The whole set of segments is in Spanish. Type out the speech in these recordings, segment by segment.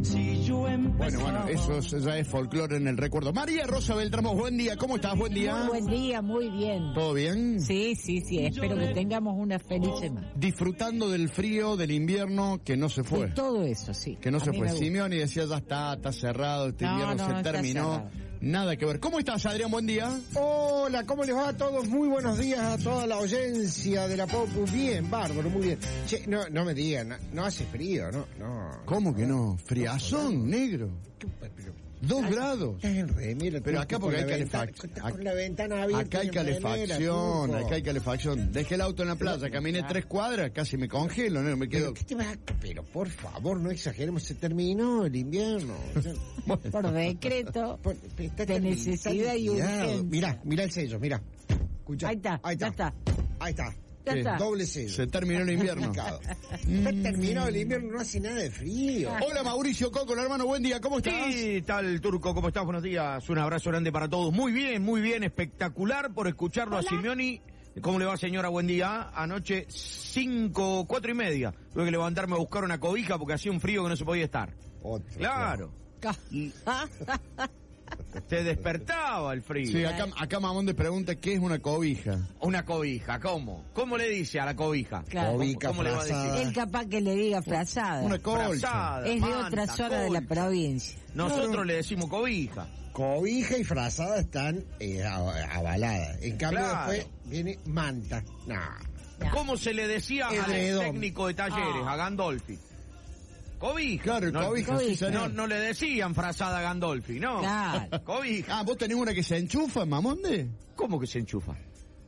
Bueno, eso ya es folclore en el recuerdo. María Rosa Beltramos, buen día, ¿cómo estás? Buen día. Muy buen día, muy bien. ¿Todo bien? Sí, espero que tengamos una feliz semana. Disfrutando del frío, del invierno, que no se fue. De todo eso, sí. Que no se fue. Simeoni decía, ya está cerrado, este invierno se terminó. Nada que ver. ¿Cómo estás, Adrián? Buen día. Hola, ¿cómo les va a todos? Muy buenos días a toda la audiencia de la Popu. Bien, bárbaro, muy bien. Che, no me digan, no hace frío, no. ¿Cómo que no? Friazón, negro. 2 grados. Estás en remera. Pero acá porque hay calefacción. Con la ventana abierta. Acá hay calefacción. Dejé el auto en la playa, caminé 3 cuadras, casi me congelo, ¿no? Me quedo... Pero por favor, no exageremos, se terminó el invierno. Por decreto de necesidad y urgencia. Mirá el sello, mirá. Escuchá. Ahí está. Ya está. Doble sello. Se terminó el invierno. Está terminado el invierno, no hace nada de frío. Hola, Mauricio Coco, hermano, buen día, ¿cómo estás? ¿Qué tal, Turco? ¿Cómo estás? Buenos días, un abrazo grande para todos. Muy bien, espectacular por escucharlo. Hola. A Simeoni. ¿Cómo le va, señora? Buen día. Anoche 4:30. Tuve que levantarme a buscar una cobija porque hacía un frío que no se podía estar. Claro. Te despertaba el frío. Sí, acá Mamón te pregunta qué es una cobija. Una cobija, ¿cómo? ¿Cómo le dice a la cobija? Claro. ¿Cómo le va a decir? Él capaz que le diga frazada. Una colcha. Es de otra zona de la provincia. Nosotros le decimos cobija. Cobija y frazada están avaladas. En cambio después viene manta. ¿Cómo se le decía al técnico de talleres, a Gandolfi? Cobija. Claro, cobija. Sí, no le decían frazada a Gandolfi, ¿no? Claro. Cobija. ¿Vos tenés una que se enchufa, Mamonde? ¿Cómo que se enchufa?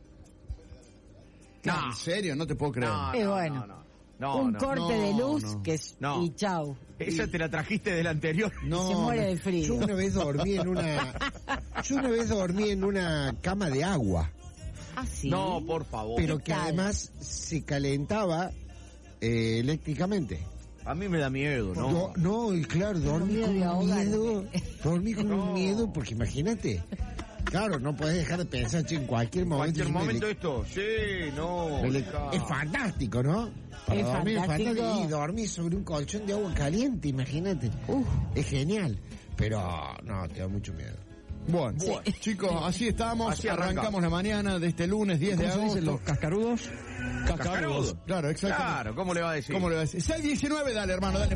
¿En serio? No te puedo creer. Un corte de luz que es... Y chau. Esa te la trajiste del anterior. Se muere de frío. Yo una vez dormí en una cama de agua. ¿Ah, sí? No, por favor. Pero que además se calentaba eléctricamente. A mí me da miedo, ¿no? Claro, dormí con miedo. Dormí con miedo porque imagínate. Claro, no puedes dejar de pensar en cualquier momento. Es fantástico, ¿no? Es fantástico. Y dormir sobre un colchón de agua caliente, imagínate. Es genial. Pero no, te da mucho miedo. Bueno, chicos, así estamos. Así arrancamos la mañana de este lunes 10 de agosto. ¿Los cascarudos? Cascarudos. Claro, exacto. Claro, ¿cómo le va a decir? 6:19, dale, hermano, dale.